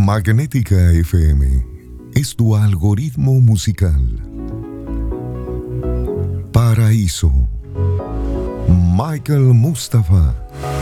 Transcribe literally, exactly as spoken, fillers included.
Magnética F M es tu algoritmo musical. Paraíso. Michael Mustafa.